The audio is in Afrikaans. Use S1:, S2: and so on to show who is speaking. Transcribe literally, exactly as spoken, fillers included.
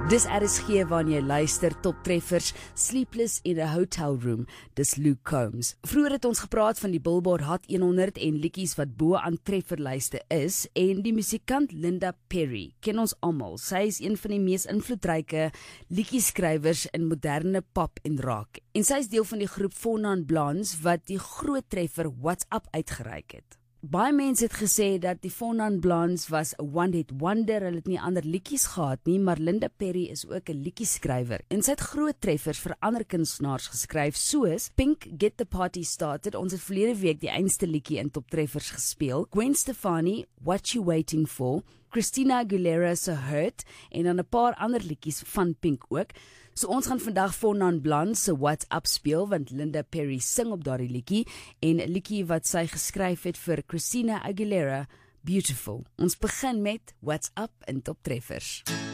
S1: Dis R S G wanneer jy luister Top Treffers, Sleepless in a Hotel Room, dis Luke Combs. Vroeger het ons gepraat van die Billboard Hot honderd en liedjies wat bo aan trefferlyste is, en die musikant Linda Perry ken ons almal. Sy is een van die mees invloedryke liedjieskrywers in moderne pop en rock. En sy is deel van die groep Four Non Blondes wat die groot treffer What's Up uitgereik het. Baie mense het gesê dat die Four Non Blondes was 'n one-hit wonder, hulle het nie ander liedjies gehad nie, maar Linda Perry is ook 'n liedjieskrywer en sy het groot treffers vir ander kunstenaars geskryf, soos Pink, Get the Party Started, ons het verlede week die einste liedjie in Top Treffers gespeel, Gwen Stefani, What You Waiting For, Christina Aguilera se Hurt en dan 'n paar ander liedjies van Pink ook. So ons gaan vandag Four Non Blondes se What's Up speel, want Linda Perry sing op daardie liedjie en 'n liedjie wat sy geskryf het vir Christina Aguilera, Beautiful. Ons begin met What's Up in Top Treffers.